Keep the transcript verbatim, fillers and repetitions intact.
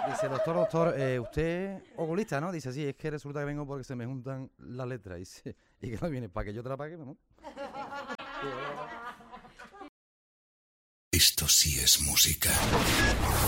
Dice, doctor, doctor, eh, usted es oculista, ¿no? Dice, sí, es que resulta que vengo porque se me juntan las letras. Dice, y que no viene para que yo te la pague, ¿no? Esto sí es música.